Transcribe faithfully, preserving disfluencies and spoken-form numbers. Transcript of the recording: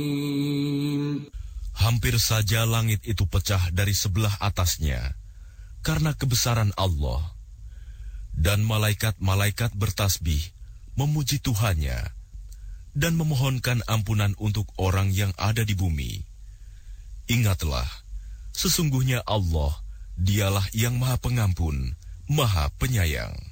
Hampir saja langit itu pecah dari sebelah atasnya karena kebesaran Allah, dan malaikat-malaikat bertasbih memuji Tuhannya dan memohonkan ampunan untuk orang yang ada di bumi. Ingatlah, sesungguhnya Allah, Dialah yang Maha Pengampun, Maha Penyayang.